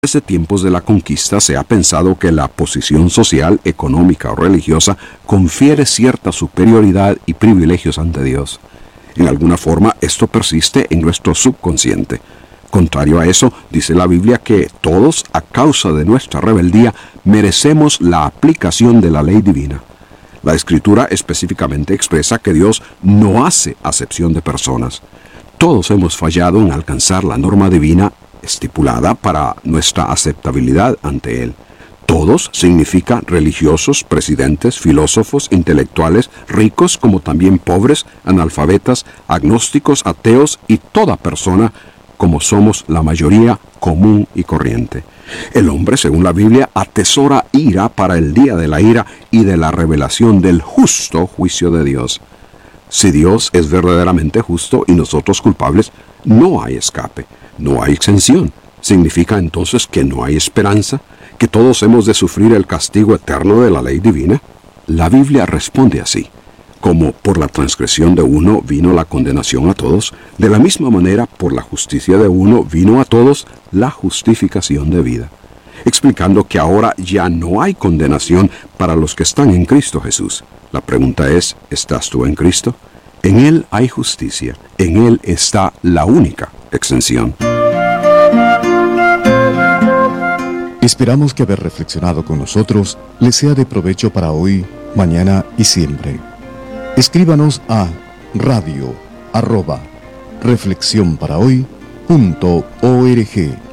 Desde tiempos de la conquista se ha pensado que la posición social, económica o religiosa confiere cierta superioridad y privilegios ante Dios. En alguna forma esto persiste en nuestro subconsciente. Contrario a eso, dice la Biblia que todos, a causa de nuestra rebeldía, merecemos la aplicación de la ley divina. La Escritura específicamente expresa que Dios no hace acepción de personas. Todos hemos fallado en alcanzar la norma divina estipulada para nuestra aceptabilidad ante Él. Todos significa religiosos, presidentes, filósofos, intelectuales, ricos como también pobres, analfabetas, agnósticos, ateos y toda persona como somos la mayoría común y corriente. El hombre, según la Biblia, atesora ira para el día de la ira y de la revelación del justo juicio de Dios. Si Dios es verdaderamente justo y nosotros culpables, no hay escape. No hay exención. ¿Significa entonces que no hay esperanza? ¿Que todos hemos de sufrir el castigo eterno de la ley divina? La Biblia responde así. Como por la transgresión de uno vino la condenación a todos, de la misma manera por la justicia de uno vino a todos la justificación de vida. Explicando que ahora ya no hay condenación para los que están en Cristo Jesús. La pregunta es, ¿estás tú en Cristo? En Él hay justicia, en Él está la única exención. Esperamos que haber reflexionado con nosotros les sea de provecho para hoy, mañana y siempre. Escríbanos a radio@reflexionparahoy.org.